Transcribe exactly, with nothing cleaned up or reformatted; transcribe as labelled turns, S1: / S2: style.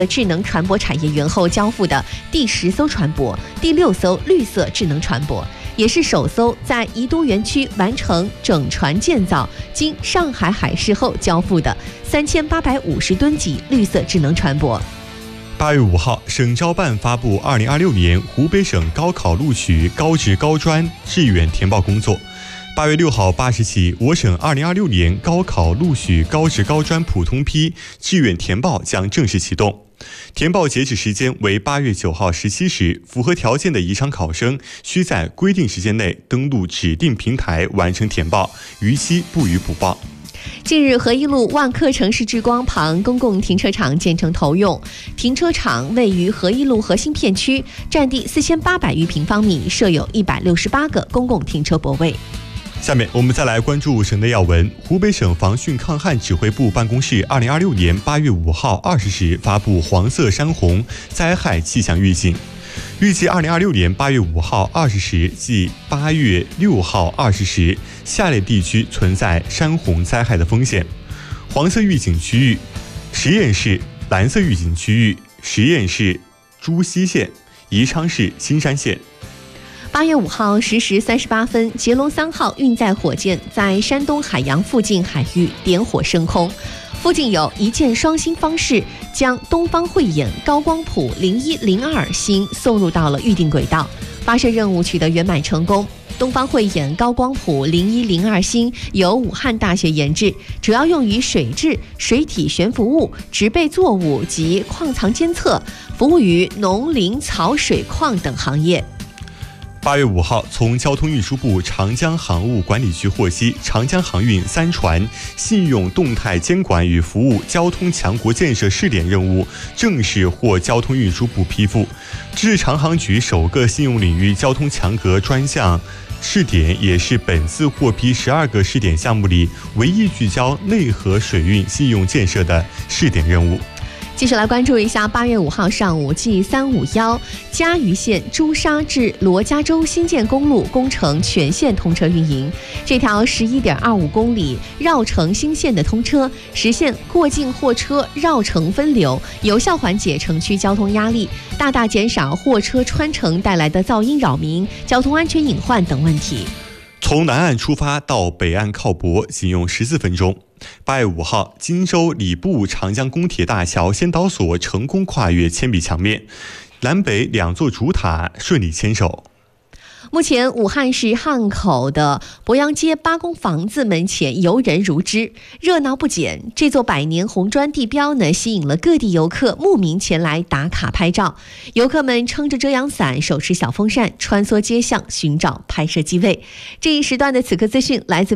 S1: 智能船舶产业园后交付的第十艘船舶，第六艘绿色智能船舶，也是首艘在宜都园区完成整船建造、经上海海试后交付的三千八百五十吨级绿色智能船舶。
S2: 八月五号，省招办发布二零二六年湖北省高考录取高职高专志愿填报工作。八月六号八时起，我省二零二六年高考录取高职高专普通批志愿填报将正式启动。填报截止时间为八月九号十七时，符合条件的宜昌考生需在规定时间内登录指定平台完成填报，逾期不予补报。
S1: 近日，合一路万科城市之光旁公共停车场建成投用，停车场位于合一路核心片区，占地四千八百余平方米，设有一百六十八个公共停车泊位。
S2: 下面我们再来关注省内要闻。湖北省防汛抗旱指挥部办公室二零二六年八月五号二十时发布黄色山洪灾害气象预警，预计二零二六年八月五号二十时至八月六号二十时，下列地区存在山洪灾害的风险：黄色预警区域十堰市、蓝色预警区域十堰市、朱溪县、宜昌市新山县。
S1: 八月五号十时三十八分，捷龙三号运载火箭在山东海洋附近海域点火升空，附近有一箭双星方式将东方慧眼高光谱零一零二星送入到了预定轨道，发射任务取得圆满成功。东方慧眼高光谱零一零二星由武汉大学研制，主要用于水质、水体悬浮物、植被作物及矿藏监测，服务于农林草水矿等行业。
S2: 八月五号，从交通运输部长江航务管理局获悉，长江航运三船信用动态监管与服务交通强国建设试点任务正式获交通运输部批复，这是长航局首个信用领域交通强国专项试点，也是本次获批十二个试点项目里唯一聚焦内河水运信用建设的试点任务。
S1: 继续来关注一下，八月五号上午 G 三五一嘉鱼县朱砂至罗家洲新建公路工程全线通车运营，这条 十一点二五公里绕城新线的通车，实现过境货车绕城分流，有效缓解城区交通压力，大大减少货车穿城带来的噪音扰民、交通安全隐患等问题。
S2: 从南岸出发到北岸靠泊仅用十四分钟。八月五号，荆州礼部长江公铁大桥先导所成功跨越千米墙面，南北两座主塔顺利牵手。
S1: 目前，武汉市汉口的鄱阳街八公房子门前游人如织，热闹不减。这座百年红砖地标呢，吸引了各地游客慕名前来打卡拍照。游客们撑着遮阳伞，手持小风扇，穿梭街巷寻找拍摄机位。这一时段的此刻资讯来自